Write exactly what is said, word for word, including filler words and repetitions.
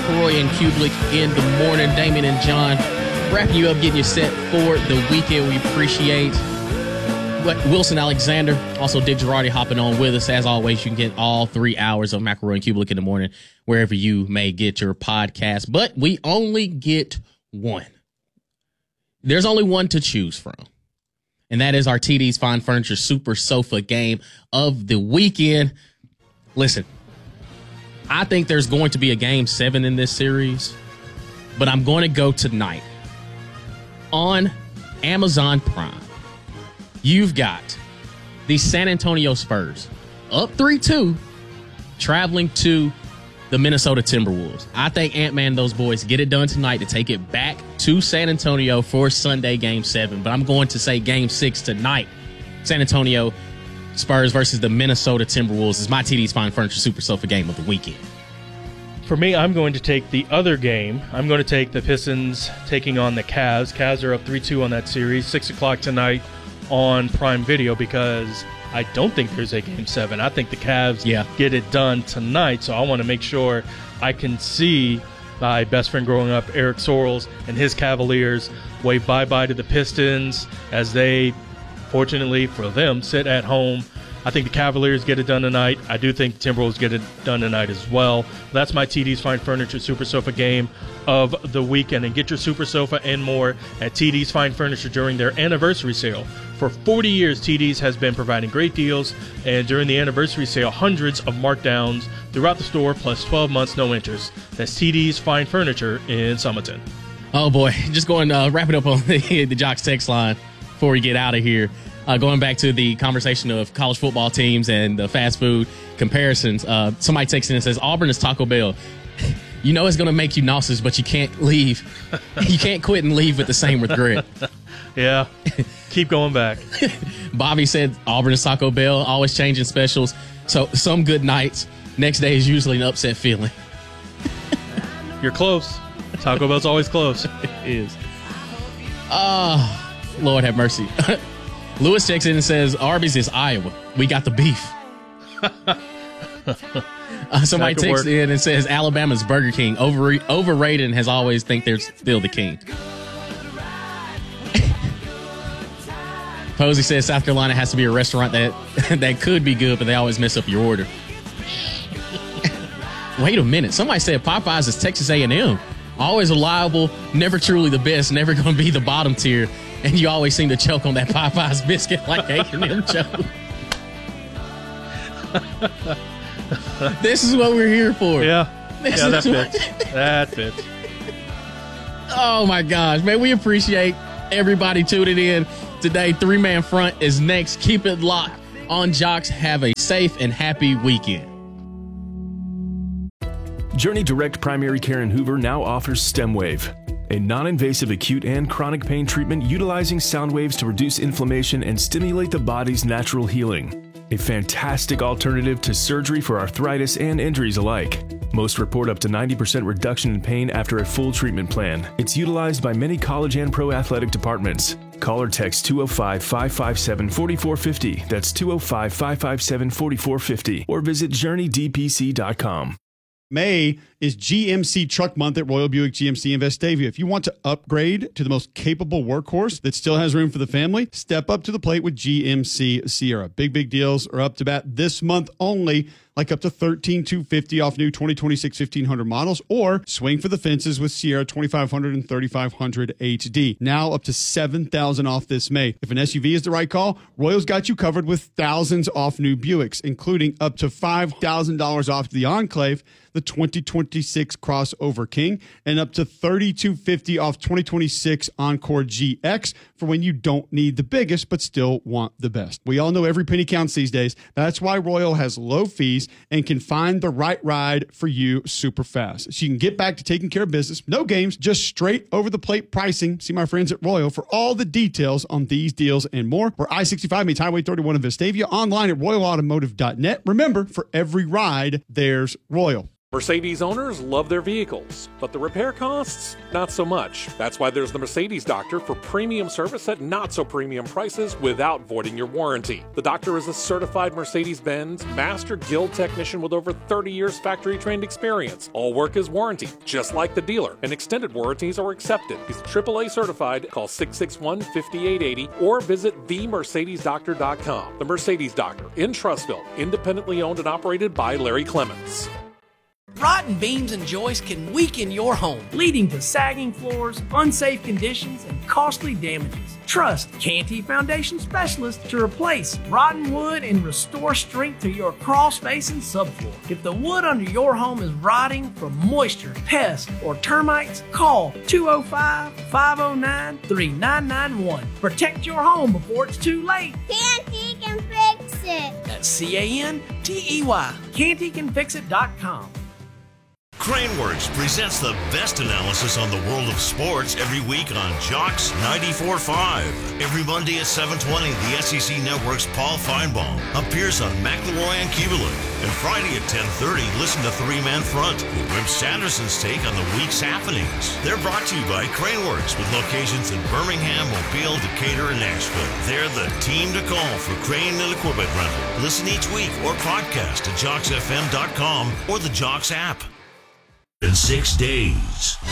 McElroy and Kublik in the morning. Damon and John wrapping you up, getting you set for the weekend. We appreciate Wilson Alexander, also Dick Girardi hopping on with us. As always, you can get all three hours of McElroy and Kublik in the morning wherever you may get your podcast. But we only get one. There's only one to choose from. And that is our T D's Fine Furniture Super Sofa game of the weekend. Listen, I think there's going to be a game seven in this series, but I'm going to go tonight on Amazon Prime. You've got the San Antonio Spurs up three two traveling to the Minnesota Timberwolves. I think Ant-Man and those boys get it done tonight to take it back to San Antonio for Sunday game seven. But I'm going to say game six tonight. San Antonio Spurs versus the Minnesota Timberwolves is my T D's Fine Furniture Super Sofa game of the weekend. For me, I'm going to take the other game. I'm going to take the Pistons taking on the Cavs. Cavs are up three two on that series, six o'clock tonight on Prime Video, because I don't think there's a game seven. I think the Cavs yeah. get it done tonight, so I want to make sure I can see my best friend growing up, Eric Sorrells, and his Cavaliers wave bye-bye to the Pistons as they, fortunately for them, sit at home. I think the Cavaliers get it done tonight. I do think the Timberwolves get it done tonight as well. That's my T D's Fine Furniture Super Sofa game of the weekend. And get your Super Sofa and more at T D's Fine Furniture during their anniversary sale. For forty years, T D's has been providing great deals. And during the anniversary sale, hundreds of markdowns throughout the store, plus twelve months, no interest. That's T D's Fine Furniture in Summerton. Oh, boy. Just going to uh, wrap it up on the, the Jocks text line before we get out of here. Uh, going back to the conversation of college football teams and the fast food comparisons, uh, somebody texts in and says, Auburn is Taco Bell. You know it's going to make you nauseous, but you can't leave. You can't quit and leave with the same regret. Yeah, keep going back. Bobby said Auburn is Taco Bell, always changing specials. So some good nights, next day is usually an upset feeling. You're close. Taco Bell's always close. It is. Oh, Lord have mercy. Lewis checks in and says, Arby's is Iowa. We got the beef. uh, somebody texts in and says, Alabama's Burger King. Over, overrated and has always think they're still the king. Posey says South Carolina has to be a restaurant that, that could be good, but they always mess up your order. Wait a minute. Somebody said Popeyes is Texas A and M. Always reliable, never truly the best, never going to be the bottom tier. And you always seem to choke on that Popeyes biscuit like A and M choke. This is what we're here for. Yeah. This yeah, that what... fits. That fits. Oh, my gosh. Man, we appreciate everybody tuning in today. Three-man front is next. Keep it locked on Jocks. Have a safe and happy weekend. Journey Direct Primary Care in Hoover now offers StemWave, a non-invasive acute and chronic pain treatment utilizing sound waves to reduce inflammation and stimulate the body's natural healing. A fantastic alternative to surgery for arthritis and injuries alike. Most report up to ninety percent reduction in pain after a full treatment plan. It's utilized by many college and pro athletic departments. Call or text two oh five, five five seven, four four five oh. That's two oh five, five five seven, four four five oh. Or visit journey d p c dot com. May is G M C Truck Month at Royal Buick G M C in Vestavia. If you want to upgrade to the most capable workhorse that still has room for the family, step up to the plate with G M C Sierra. Big, big deals are up to bat this month only, like up to thirteen thousand two hundred fifty dollars off new twenty twenty-six fifteen hundred models, or swing for the fences with Sierra twenty-five hundred and thirty-five hundred H D. Now up to seven thousand dollars off this May. If an S U V is the right call, Royal's got you covered with thousands off new Buicks, including up to five thousand dollars off the Enclave, the twenty twenty-six Crossover King, and up to thirty-two hundred fifty dollars off twenty twenty-six Encore G X for when you don't need the biggest but still want the best. We all know every penny counts these days. That's why Royal has low fees and can find the right ride for you super fast. So you can get back to taking care of business. No games, just straight over the plate pricing. See my friends at Royal for all the details on these deals and more. We're I sixty-five meets Highway thirty-one in Vestavia, online at royal automotive dot net. Remember, for every ride, there's Royal. Mercedes owners love their vehicles, but the repair costs, not so much. That's why there's the Mercedes Doctor for premium service at not so premium prices without voiding your warranty. The Doctor is a certified Mercedes-Benz Master Guild technician with over thirty years factory-trained experience. All work is warranty, just like the dealer, and extended warranties are accepted. He's triple A certified. Call six six one, five eight eight zero or visit the mercedes doctor dot com. The Mercedes Doctor in Trussville, independently owned and operated by Larry Clements. Rotten beams and joists can weaken your home, leading to sagging floors, unsafe conditions, and costly damages. Trust Canty Foundation Specialists to replace rotten wood and restore strength to your crawl space and subfloor. If the wood under your home is rotting from moisture, pests, or termites, call two oh five, five oh nine, three nine nine one. Protect your home before it's too late. Canty can fix it. That's C A N T E Y. Canty can fix it dot com. Craneworks presents the best analysis on the world of sports every week on Jocks ninety-four point five. Every Monday at seven twenty, the S E C Network's Paul Feinbaum appears on McElroy and Keeverland. And Friday at ten thirty, listen to Three Man Front with Wimp Sanderson's take on the week's happenings. They're brought to you by Craneworks with locations in Birmingham, Mobile, Decatur, and Nashville. They're the team to call for crane and equipment rental. Listen each week or podcast at jocks f m dot com or the Jocks app. In six days,